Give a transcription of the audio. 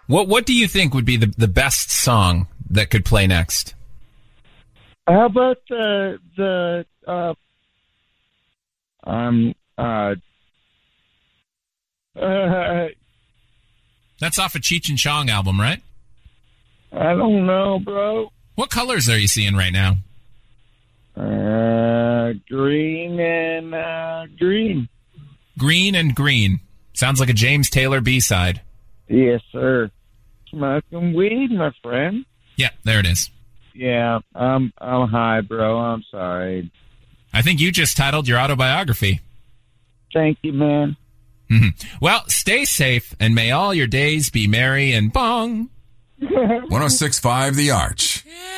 What do you think would be the best song that could play next? How about That's off a Cheech and Chong album, right? I don't know, bro. What colors are you seeing right now? Green and green. Green and green. Sounds like a James Taylor B-side. Yes, sir. Smoking weed, my friend. Yeah, there it is. Yeah, I'm high, bro. I'm sorry. I think you just titled your autobiography. Thank you, man. Well, stay safe, and may all your days be merry and bong. 106.5 The Arch.